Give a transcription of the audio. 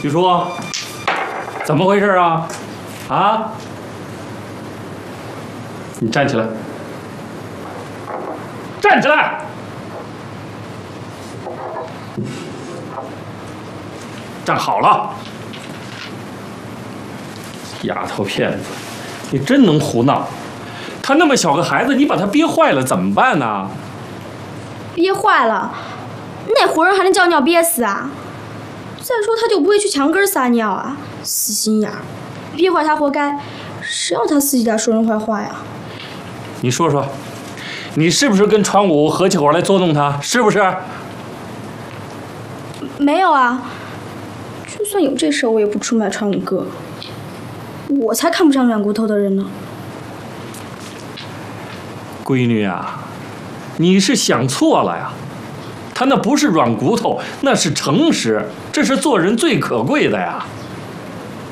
许叔，怎么回事啊？啊？你站起来，站起来！站好了！丫头片子，你真能胡闹！他那么小个孩子，你把他憋坏了怎么办呢？ 憋坏了，那活人还能叫尿憋死啊？再说他就不会去墙根撒尿啊，死心眼儿，憋坏他活该，谁让他私底下说人坏话呀？ 你说说，你是不是跟传武合起伙来捉弄他？是不是？ 没有啊，就算有这事，我也不出卖传武哥。我才看不上软骨头的人呢。 闺女啊，你是想错了呀。他那不是软骨头，那是诚实，这是做人最可贵的呀。